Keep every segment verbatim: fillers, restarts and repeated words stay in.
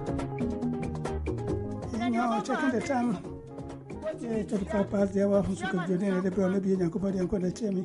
Now, checking the time. Yeah, thirty-five past the hour. So, could you then the problem be and company and call the chimney?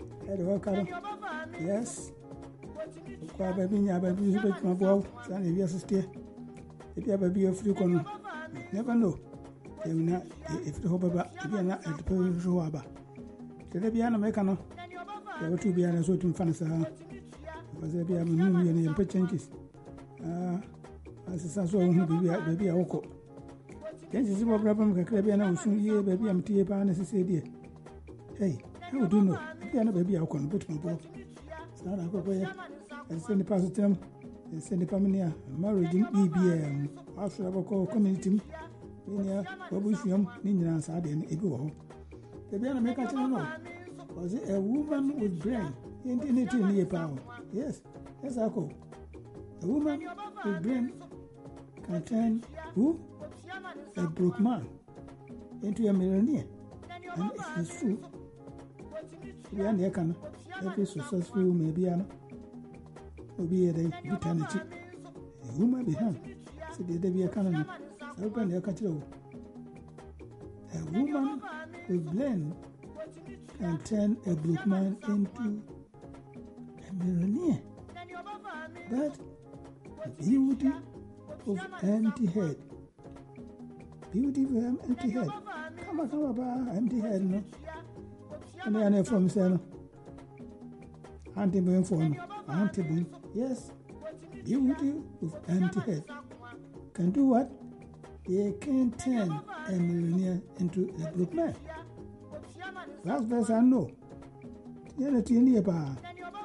Yes. Kwa baby nya baby you bet my boy. Son, if you stay. If you have a be a free corner, never know. They will not, if the hope about, if you are not at the Roaba. The Biana Mecano, there were two Biana so to Fanasa, because they be a new and put changes. Ah, as a son, so baby, a woko. Then you see what problem can Caribbean will soon hear baby, I'm tea pan as I said, dear. Hey, how do you know? If you are not baby, I'll come, but my boy. It's not a good way. I send the positive. Send the Pamania, marriage in E B M, after our call community, Minia, Bobusium, Nina, Sad, and Ego. The Biana make a channel. Was it a woman with brain? Infinity near power. Yes, yes, I call. A woman with brain can turn who? A broke man into a millionaire. And it is true. Bian Yakan, every successful maybe an. Be a day, eternity. A woman behind, said the Debbie economy, open their control. A woman with blame can turn a broke man into a millionaire. But the beauty of empty head. Beauty of empty head. Come on, come about empty head, no? And they are not from Sano. Anti-boom for me. Anti-boom. Yes, beauty of empty head can do what? They can turn a millionaire into a broke man. That's best I know. The other thing here, ba.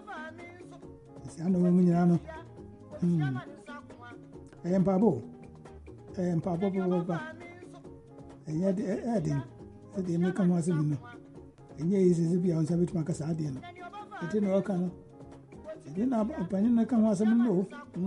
I know women, I know. Hmm. I am Pabo. I am Pabo, Pabo. And yet, adding, they make a massive. And yet, is a bit on Savage Macasadian. I didn't know, can. Then a opinion can was a no.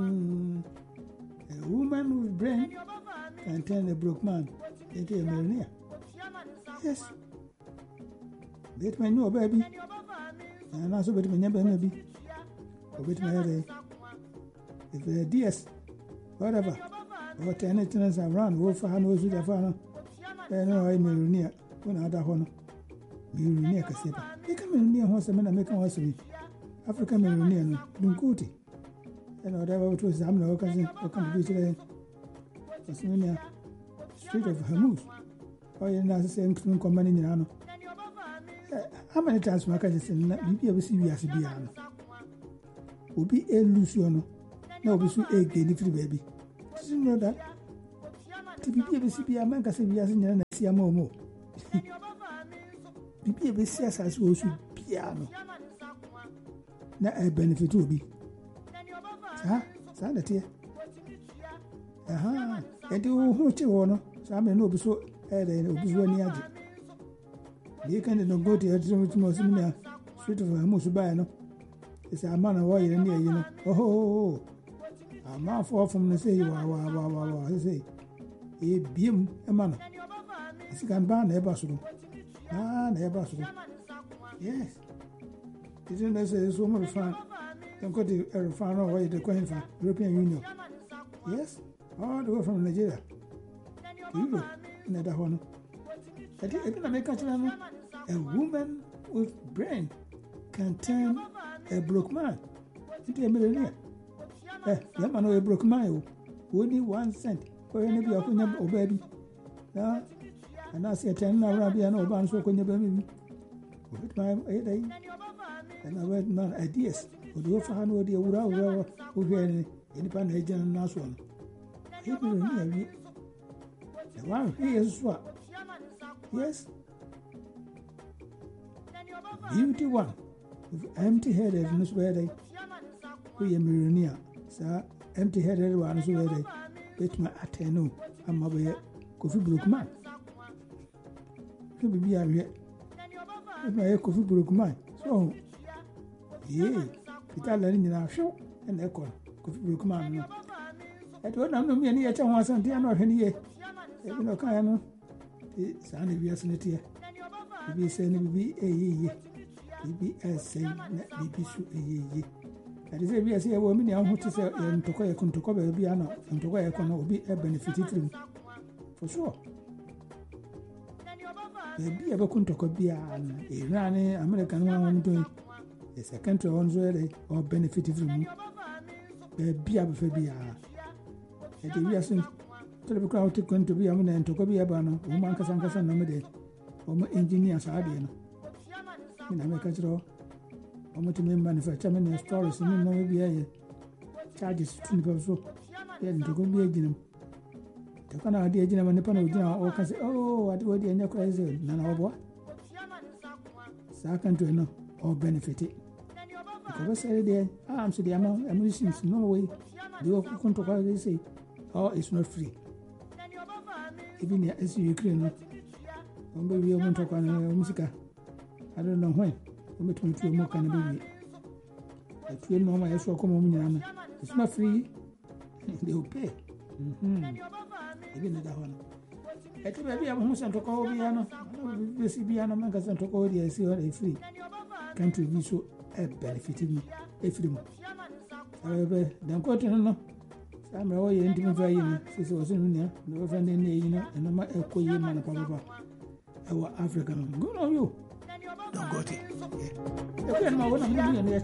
A woman with brain can turn a broke man into a millionaire. Yes. Bet me no baby. And also bet me never maybe. Or bet my head. If the D S, whatever, or ten tenants around, wolf for knows with a father. Then no, I'm a millionaire. One other honor. Millionaire Cassipa. They come in near horse and make a horse with me. African millionaire, Dunkuti. And whatever it was, I'm no cousin or contributor. Tasmania, Street of Hamus. Or you're not the same company in Ano. How many times my cousin said, you ever see me as a piano? Will be a Luciano. No, we should egg any free baby. Did you know that? To be able to see a man can say, we are in a Siamo. Be able to see us as we should piano. Na a benefit will be. Ah, sanity. Aha, and you who to honor, some may not be so added or be one yard. You can go to your Mosina, Street of Musubano. It's a man of oil near you know. Oh, I'm not far from the say, wow, wow, wow, wow, I say. A beam a man. It's a can ban a basket. Ah, a basket. Yes. Isn't there a so much fun? Don't go to a fan away the coin from European Union. Yes, all the way from Nigeria. Europe, another one. I think I make a woman with brain can turn a broke man into a millionaire. Eh, that man a broke man, only one cent for any of your baby. Now, and I say ten Arabian or Ban so can you baby? With my eight. And I read man ideas. Would you find what you would have who get independent agent and last one? He will near the one he is what? Yes. Beauty one with empty headed in this way. We are millionaire, sir. Empty headed one is where they bet my ateno. I'm a way coffee broke man. Could be a real. My coffee broke man. So. Yeah, Peter learning in our show and echo. Could you come on? At what I'm not me any chance and dear not any year. Even no kind of Sandy be a senator. Be saying be a ye. Be a saying, be be so a ye. That is a B S A woman, I want to say, and to call a contoco be an and to call a con will be a benefit for sure. There be a contoco be an Iranian American one doing a second to one or benefit from me. There be a baby. At the years in Telegraph to going to be a man and to go be a banner, woman Casanca Nomade, or engineers are in America. I'm going to manufacture many stories and no be a charges to the so. Yeah, to go be a gym. The kind of idea in a panel or can say, oh, what would you end crazy? None of what? Second to know or benefit it. Because I said, there, I'm so the amount of musicians, no way. The work control they say, oh, it's not free. Even as Ukraine, maybe you want to talk on music. I don't know when. Make me feel more kind of baby. I feel no my so come it's not free. They will pay. Mm-hmm. Even that one. I tell baby I'm to call piano. We see piano man can to call the see all free. Can't be so benefiting me. If you however, don't go to no. Some are in the very since was in there, no friend in the you know, and I'm a quay man of our African. Good on you. Don't go to it.